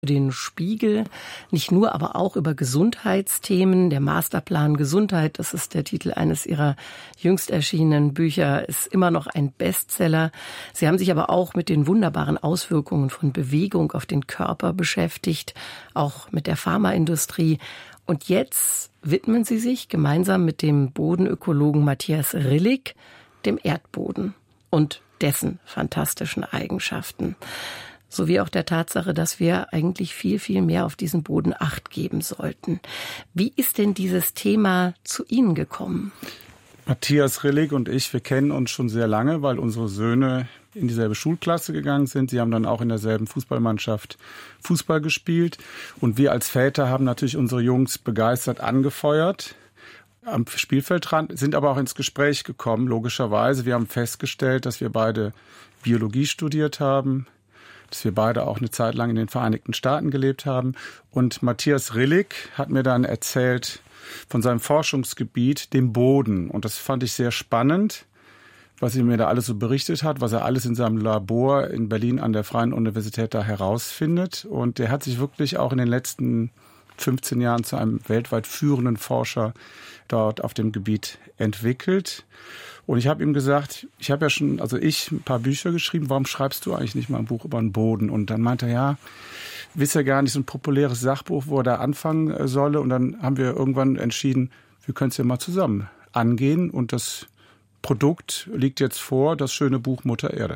Den Spiegel, nicht nur, aber auch über Gesundheitsthemen. Der Masterplan Gesundheit, das ist der Titel eines Ihrer jüngst erschienenen Bücher, ist immer noch ein Bestseller. Sie haben sich aber auch mit den wunderbaren Auswirkungen von Bewegung auf den Körper beschäftigt, auch mit der Pharmaindustrie. Und jetzt widmen Sie sich gemeinsam mit dem Bodenökologen Matthias Rillig dem Erdboden und dessen fantastischen Eigenschaften. Sowie auch der Tatsache, dass wir eigentlich viel, viel mehr auf diesen Boden Acht geben sollten. Wie ist denn dieses Thema zu Ihnen gekommen? Matthias Rillig und ich, wir kennen uns schon sehr lange, weil unsere Söhne in dieselbe Schulklasse gegangen sind. Sie haben dann auch in derselben Fußballmannschaft Fußball gespielt. Und wir als Väter haben natürlich unsere Jungs begeistert angefeuert am Spielfeldrand, sind aber auch ins Gespräch gekommen, logischerweise. Wir haben festgestellt, dass wir beide Biologie studiert haben, dass wir beide auch eine Zeit lang in den Vereinigten Staaten gelebt haben. Und Matthias Rillig hat mir dann erzählt von seinem Forschungsgebiet, dem Boden. Und das fand ich sehr spannend, was er mir da alles so berichtet hat, was er alles in seinem Labor in Berlin an der Freien Universität da herausfindet. Und er hat sich wirklich auch in den letzten 15 Jahren zu einem weltweit führenden Forscher dort auf dem Gebiet entwickelt. Und ich habe ihm gesagt, ich habe ja schon, ein paar Bücher geschrieben, warum schreibst du eigentlich nicht mal ein Buch über den Boden? Und dann meinte er, ja, wisst ihr gar nicht, so ein populäres Sachbuch, wo er da anfangen solle. Und dann haben wir irgendwann entschieden, wir können es ja mal zusammen angehen. Und das Produkt liegt jetzt vor, das schöne Buch Mutter Erde.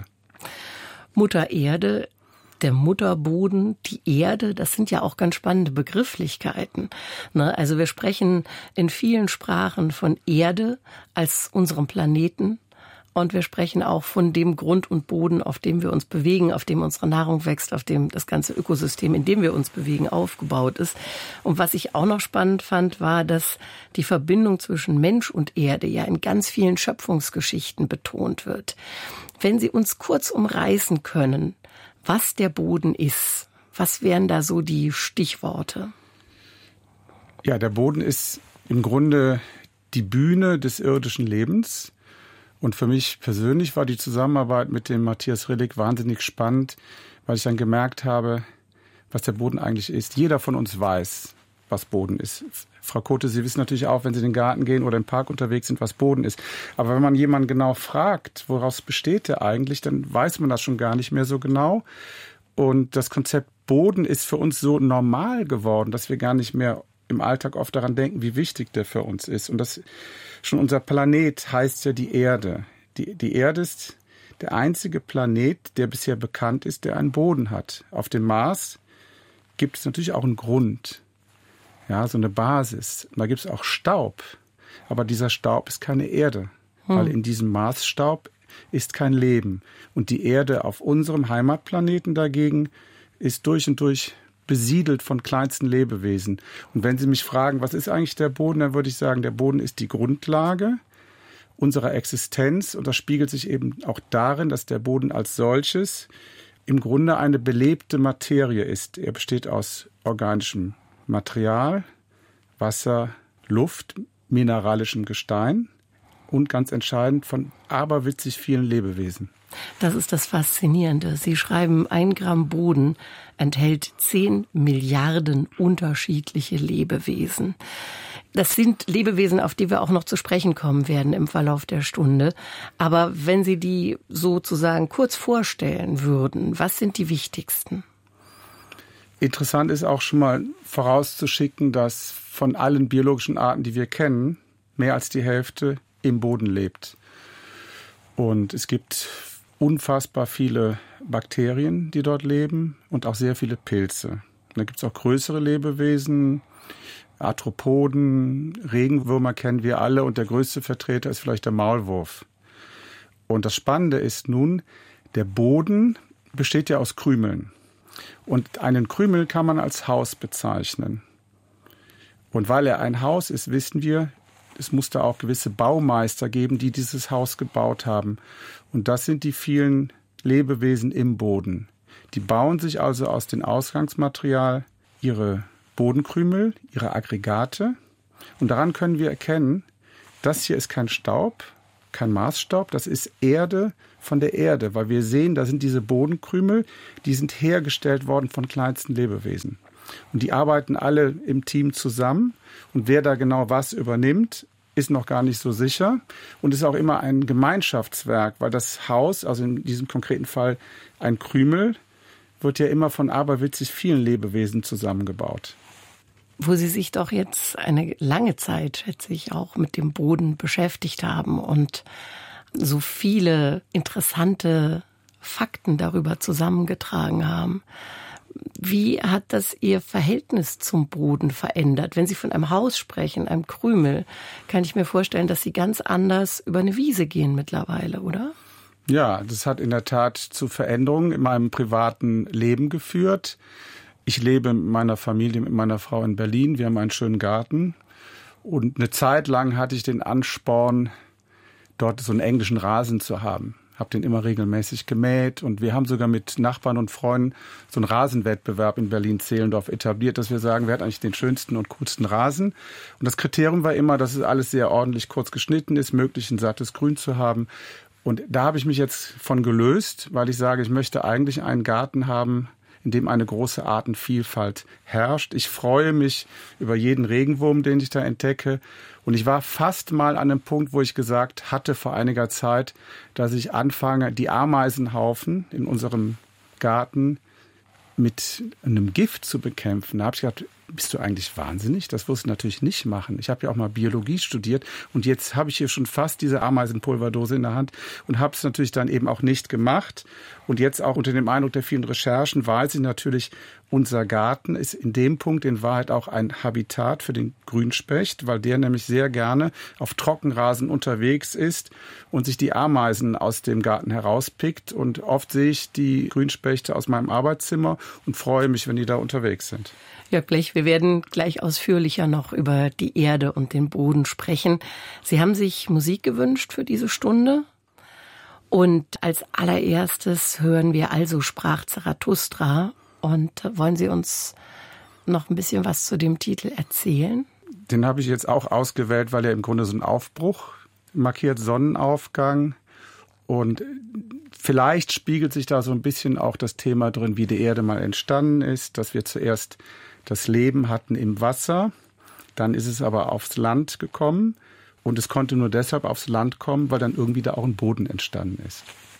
Mutter Erde, der Mutterboden, die Erde, das sind ja auch ganz spannende Begrifflichkeiten. Also wir sprechen in vielen Sprachen von Erde als unserem Planeten und wir sprechen auch von dem Grund und Boden, auf dem wir uns bewegen, auf dem unsere Nahrung wächst, auf dem das ganze Ökosystem, in dem wir uns bewegen, aufgebaut ist. Und was ich auch noch spannend fand, war, dass die Verbindung zwischen Mensch und Erde ja in ganz vielen Schöpfungsgeschichten betont wird. Wenn Sie uns kurz umreißen können, was der Boden ist, was wären da so die Stichworte? Ja, der Boden ist im Grunde die Bühne des irdischen Lebens. Und für mich persönlich war die Zusammenarbeit mit dem Matthias Rillig wahnsinnig spannend, weil ich dann gemerkt habe, was der Boden eigentlich ist. Jeder von uns weiß, was Boden ist. Frau Kote, Sie wissen natürlich auch, wenn Sie in den Garten gehen oder im Park unterwegs sind, was Boden ist. Aber wenn man jemanden genau fragt, woraus besteht der eigentlich, dann weiß man das schon gar nicht mehr so genau. Und das Konzept Boden ist für uns so normal geworden, dass wir gar nicht mehr im Alltag oft daran denken, wie wichtig der für uns ist. Und das schon unser Planet heißt ja die Erde. Die Erde ist der einzige Planet, der bisher bekannt ist, der einen Boden hat. Auf dem Mars gibt es natürlich auch einen Grund. Ja, so eine Basis. Da gibt es auch Staub. Aber dieser Staub ist keine Erde. Weil in diesem Marsstaub ist kein Leben. Und die Erde auf unserem Heimatplaneten dagegen ist durch und durch besiedelt von kleinsten Lebewesen. Und wenn Sie mich fragen, was ist eigentlich der Boden, dann würde ich sagen, der Boden ist die Grundlage unserer Existenz. Und das spiegelt sich eben auch darin, dass der Boden als solches im Grunde eine belebte Materie ist. Er besteht aus organischem Material, Wasser, Luft, mineralischem Gestein und ganz entscheidend von aberwitzig vielen Lebewesen. Das ist das Faszinierende. Sie schreiben, 1 Gramm Boden enthält 10 Milliarden unterschiedliche Lebewesen. Das sind Lebewesen, auf die wir auch noch zu sprechen kommen werden im Verlauf der Stunde. Aber wenn Sie die sozusagen kurz vorstellen würden, was sind die wichtigsten? Interessant ist auch schon mal vorauszuschicken, dass von allen biologischen Arten, die wir kennen, mehr als die Hälfte im Boden lebt. Und es gibt unfassbar viele Bakterien, die dort leben und auch sehr viele Pilze. Da gibt es auch größere Lebewesen, Arthropoden, Regenwürmer kennen wir alle und der größte Vertreter ist vielleicht der Maulwurf. Und das Spannende ist nun, der Boden besteht ja aus Krümeln. Und einen Krümel kann man als Haus bezeichnen. Und weil er ein Haus ist, wissen wir, es muss da auch gewisse Baumeister geben, die dieses Haus gebaut haben. Und das sind die vielen Lebewesen im Boden. Die bauen sich also aus dem Ausgangsmaterial ihre Bodenkrümel, ihre Aggregate. Und daran können wir erkennen, das hier ist kein Staub, kein Maßstab, das ist Erde von der Erde, weil wir sehen, da sind diese Bodenkrümel, die sind hergestellt worden von kleinsten Lebewesen. Und die arbeiten alle im Team zusammen. Und wer da genau was übernimmt, ist noch gar nicht so sicher. Und ist auch immer ein Gemeinschaftswerk, weil das Haus, also in diesem konkreten Fall ein Krümel, wird ja immer von aberwitzig vielen Lebewesen zusammengebaut. Wo Sie sich doch jetzt eine lange Zeit, schätze ich, auch mit dem Boden beschäftigt haben und so viele interessante Fakten darüber zusammengetragen haben. Wie hat das Ihr Verhältnis zum Boden verändert? Wenn Sie von einem Haus sprechen, einem Krümel, kann ich mir vorstellen, dass Sie ganz anders über eine Wiese gehen mittlerweile, oder? Ja, das hat in der Tat zu Veränderungen in meinem privaten Leben geführt. Ich lebe mit meiner Familie, mit meiner Frau in Berlin. Wir haben einen schönen Garten. Und eine Zeit lang hatte ich den Ansporn, dort so einen englischen Rasen zu haben. Habe den immer regelmäßig gemäht. Und wir haben sogar mit Nachbarn und Freunden so einen Rasenwettbewerb in Berlin-Zehlendorf etabliert, dass wir sagen, wer hat eigentlich den schönsten und coolsten Rasen. Und das Kriterium war immer, dass es alles sehr ordentlich kurz geschnitten ist, möglichst ein sattes Grün zu haben. Und da habe ich mich jetzt von gelöst, weil ich sage, ich möchte eigentlich einen Garten haben, in dem eine große Artenvielfalt herrscht. Ich freue mich über jeden Regenwurm, den ich da entdecke. Und ich war fast mal an einem Punkt, wo ich gesagt hatte vor einiger Zeit, dass ich anfange, die Ameisenhaufen in unserem Garten mit einem Gift zu bekämpfen. Da habe ich gedacht, bist du eigentlich wahnsinnig? Das wirst du natürlich nicht machen. Ich habe ja auch mal Biologie studiert und jetzt habe ich hier schon fast diese Ameisenpulverdose in der Hand und habe es natürlich dann eben auch nicht gemacht. Und jetzt auch unter dem Eindruck der vielen Recherchen weiß ich natürlich, unser Garten ist in dem Punkt in Wahrheit auch ein Habitat für den Grünspecht, weil der nämlich sehr gerne auf Trockenrasen unterwegs ist und sich die Ameisen aus dem Garten herauspickt. Und oft sehe ich die Grünspechte aus meinem Arbeitszimmer und freue mich, wenn die da unterwegs sind. Jörg Blech, wir werden gleich ausführlicher noch über die Erde und den Boden sprechen. Sie haben sich Musik gewünscht für diese Stunde. Und als allererstes hören wir Also sprach Zarathustra. Und wollen Sie uns noch ein bisschen was zu dem Titel erzählen? Den habe ich jetzt auch ausgewählt, weil er im Grunde so einen Aufbruch markiert, Sonnenaufgang. Und vielleicht spiegelt sich da so ein bisschen auch das Thema drin, wie die Erde mal entstanden ist, dass wir zuerst das Leben hatten im Wasser, dann ist es aber aufs Land gekommen und es konnte nur deshalb aufs Land kommen, weil dann irgendwie da auch ein Boden entstanden ist.